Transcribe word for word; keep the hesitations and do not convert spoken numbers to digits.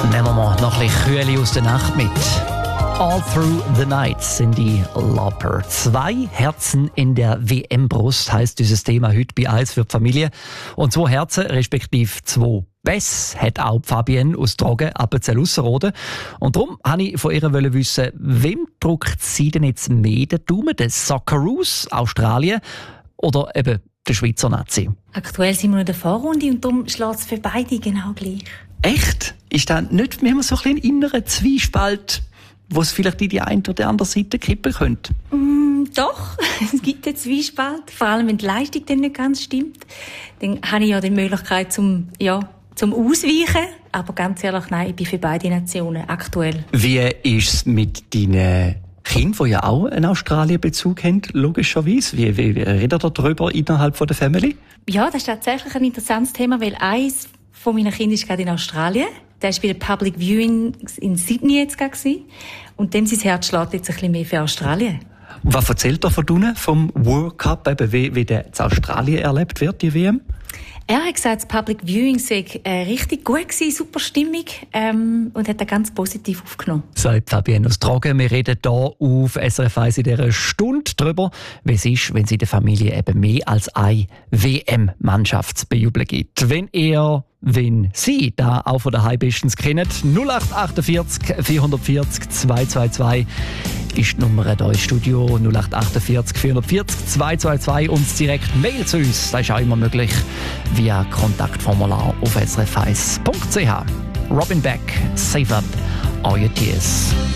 Nehmen wir mal noch ein bisschen Kühle aus der Nacht mit. All Through the Night sind die Lauper. Zwei Herzen in der W M-Brust heisst dieses Thema heute bei «Eins für die Familie». Und zwei Herzen, respektive zwei Pässe, hat auch Fabienne aus Trogen, Appenzell-Ausserrhoden. Und darum wollte ich von ihr wissen, wem drückt sie denn jetzt mehr den Daumen? Den Socceroos, Australien oder eben der Schweizer Nazi? Aktuell sind wir in der Vorrunde und darum schlägt es für beide genau gleich. Echt? Ist da nicht mehr so ein bisschen innerer Zwiespalt, wo es vielleicht in die eine oder andere Seite kippen könnte? Mm, doch, es gibt einen Zwiespalt. Vor allem, wenn die Leistung dann nicht ganz stimmt. Dann habe ich ja die Möglichkeit zum, ja, zum Ausweichen. Aber ganz ehrlich, nein, ich bin für beide Nationen aktuell. Wie ist es mit deinen Kindern, die ja auch einen Australien-Bezug haben, logischerweise? Wie, wie, wie redet ihr darüber innerhalb von der Family? Ja, das ist tatsächlich ein interessantes Thema, weil eins von meinen Kindern ist gerade in Australien. Der war bei der Public Viewing in Sydney jetzt gewesen. Und dem sein Herz schlägt jetzt ein bisschen mehr für Australien. Was erzählt er von unten, vom World Cup, eben wie, wie der in Australien erlebt wird, die W M? Er hat gesagt, das Public Viewing sei äh, richtig gut gewesen, super stimmig, ähm, und hat das ganz positiv aufgenommen. Sagt Fabienne aus Trogen. Wir reden hier auf S R F eins in dieser Stunde darüber, wie es ist, wenn es in der Familie eben mehr als eine W M-Mannschaft zu bejubeln gibt. Wenn ihr, wenn Sie da auch von daheim bestens kennen, null acht achtundvierzig vierhundertvierzig zweihundertzweiundzwanzig ist die Nummer hier im Studio, null acht achtundvierzig vierhundertvierzig zweihundertzweiundzwanzig, und direkt Mail zu uns. Das ist auch immer möglich via Kontaktformular auf s r f eins punkt c h. Robin Beck, Save Up All Your Tears.